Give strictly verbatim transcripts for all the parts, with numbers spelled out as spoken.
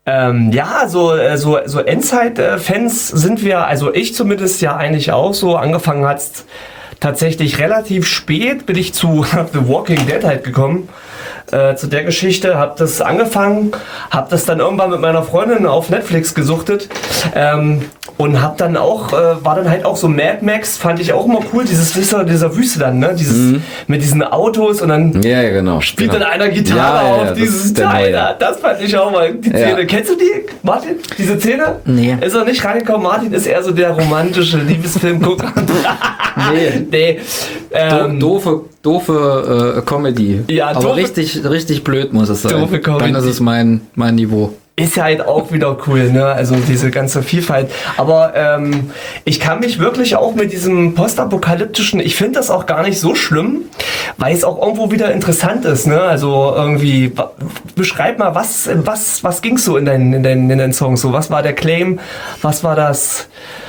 Ähm, ja, so, äh, so, so Endzeit-Fans sind wir, also ich zumindest ja eigentlich auch so. Angefangen hat's tatsächlich relativ spät, bin ich zu The Walking Dead halt gekommen. Äh, zu der Geschichte, hab das angefangen, hab das dann irgendwann mit meiner Freundin auf Netflix gesuchtet ähm, und hab dann auch, äh, war dann halt auch so Mad Max, fand ich auch immer cool, dieses dieser, dieser Wüste dann, ne, dieses mhm. mit diesen Autos und dann ja, ja, genau, spielt genau. dann einer Gitarre ja, ja, auf ja, dieses Teil, da. Das fand ich auch mal, die Szene. Ja. Kennst du die, Martin, diese Szene? Nee. Ist er nicht reingekommen? Martin ist eher so der romantische Liebesfilmgucker. nee. nee. Ähm, doofe, doofe äh, Comedy. Ja, aber doofe, richtig, richtig blöd muss es sein. Doofe Comedy. Dann ist es mein, mein Niveau. Ist ja halt auch wieder cool, ne? Also diese ganze Vielfalt. Aber ähm, ich kann mich wirklich auch mit diesem postapokalyptischen, ich finde das auch gar nicht so schlimm, weil es auch irgendwo wieder interessant ist, ne? Also irgendwie, beschreib mal, was, was, was ging's so in deinen, in deinen, in deinen Songs so? Was war der Claim? Was war das,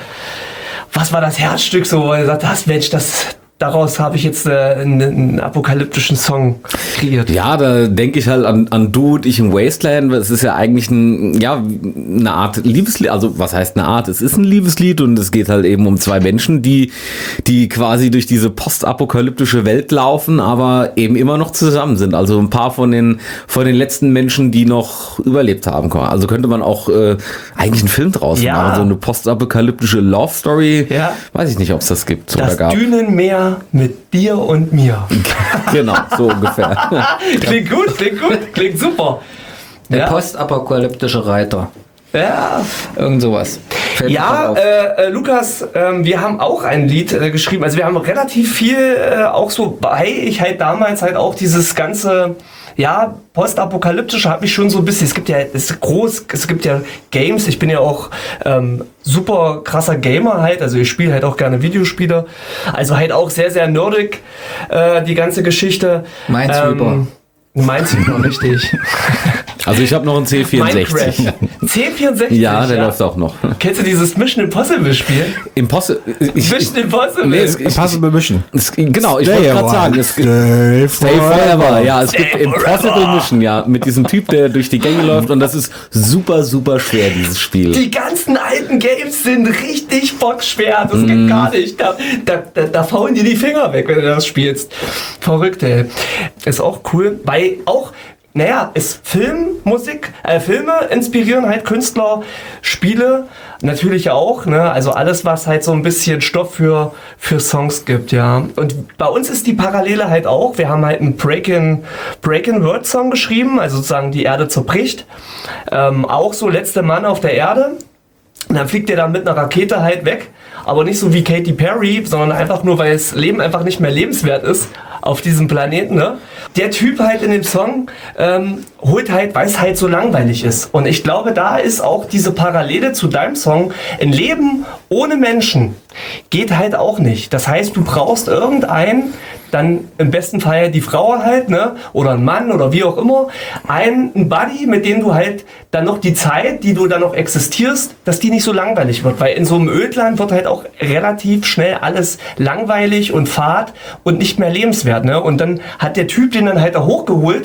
was war das Herzstück so, wo du gesagt hast, Mensch, das, daraus habe ich jetzt äh, einen, einen apokalyptischen Song kreiert. Ja, da denke ich halt an, an Du und ich im Wasteland. Es ist ja eigentlich ein, ja, eine Art Liebeslied. Also was heißt eine Art? Es ist ein Liebeslied und es geht halt eben um zwei Menschen, die, die quasi durch diese postapokalyptische Welt laufen, aber eben immer noch zusammen sind. Also ein paar von den, von den letzten Menschen, die noch überlebt haben. Also könnte man auch äh, eigentlich einen Film draus ja. machen. So eine postapokalyptische Love Story. Ja. Weiß ich nicht, ob es das gibt. Das oder gab. Dünenmeer mit dir und mir. Genau, so ungefähr. Klingt gut, klingt gut, klingt super. Der ja. postapokalyptische Reiter. Ja. Irgend sowas. Fällt ja, äh, äh, Lukas, äh, wir haben auch ein Lied äh, geschrieben. Also wir haben relativ viel äh, auch so, hey, ich halt damals halt auch dieses ganze, ja, postapokalyptische hat mich schon so ein bisschen, es gibt ja, es ist groß, es gibt ja Games, ich bin ja auch ähm, super krasser Gamer halt, also ich spiele halt auch gerne Videospiele, also halt auch sehr, sehr nerdig, äh, die ganze Geschichte. Minesweeper. Ähm, Minesweeper, richtig. Also ich habe noch einen C vierundsechzig. Minecraft. C vierundsechzig? Ja, der ja. läuft auch noch. Kennst du dieses Mission Impossible Spiel? Impossible? Mission Impossible? Nee, es, Impossible Mission. Es, genau, ich wollte gerade sagen. Es, Stay, Stay Forever. Ja, es Stay gibt Impossible forever. Mission, ja. Mit diesem Typ, der durch die Gänge läuft und das ist super, super schwer, dieses Spiel. Die ganzen alten Games sind richtig bockschwer. Das mm. geht gar nicht. Da, da, da, da faulen dir die Finger weg, wenn du das spielst. Verrückt, ey. Ist auch cool, weil auch naja, es Film, Musik, äh, Filme inspirieren halt Künstler, Spiele natürlich auch, ne? Also alles, was halt so ein bisschen Stoff für, für Songs gibt, ja. Und bei uns ist die Parallele halt auch, wir haben halt einen Breakin', Breakin' Word Song geschrieben, also sozusagen die Erde zerbricht. Ähm, auch so letzter Mann auf der Erde. Und dann fliegt der dann mit einer Rakete halt weg, aber nicht so wie Katy Perry, sondern einfach nur, weil das Leben einfach nicht mehr lebenswert ist auf diesem Planeten, ne? Der Typ halt in dem Song ähm, holt halt, weil es halt so langweilig ist. Und ich glaube, da ist auch diese Parallele zu deinem Song. Ein Leben ohne Menschen geht halt auch nicht. Das heißt, du brauchst irgendeinen, dann im besten Fall die Frau halt, ne, oder ein Mann oder wie auch immer, einen Buddy, mit dem du halt dann noch die Zeit, die du dann noch existierst, dass die nicht so langweilig wird, weil in so einem Ödland wird halt auch relativ schnell alles langweilig und fad und nicht mehr lebenswert, ne, und dann hat der Typ den dann halt auch hochgeholt.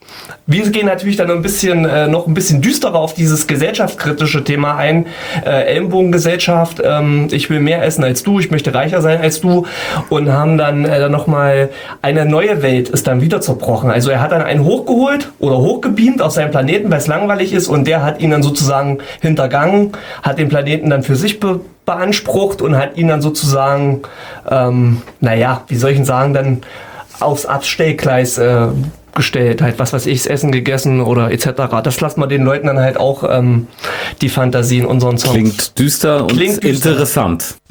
Wir gehen natürlich dann ein bisschen, äh, noch ein bisschen düsterer auf dieses gesellschaftskritische Thema ein. Äh, Ellenbogengesellschaft, ähm, ich will mehr essen als du, ich möchte reicher sein als du. Und haben dann, äh, dann nochmal eine neue Welt ist dann wieder zerbrochen. Also er hat dann einen hochgeholt oder hochgebeamt auf seinen Planeten, weil es langweilig ist. Und der hat ihn dann sozusagen hintergangen, hat den Planeten dann für sich be- beansprucht und hat ihn dann sozusagen, ähm, naja, wie soll ich denn sagen, dann aufs Abstellgleis äh, gestellt, halt was weiß ich, das Essen gegessen oder et cetera. Das lassen wir den Leuten dann halt auch ähm, die Fantasie in unseren Songs. Klingt düster und Klingt düster. Interessant.